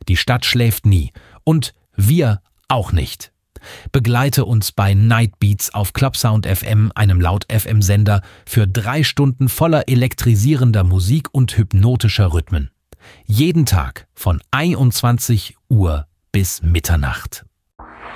Die Stadt schläft nie. Und wir auch nicht. Begleite uns bei Night Beats auf Clubsound FM, einem Laut-FM-Sender, für 3 Stunden voller elektrisierender Musik und hypnotischer Rhythmen. Jeden Tag von 21 Uhr bis Mitternacht.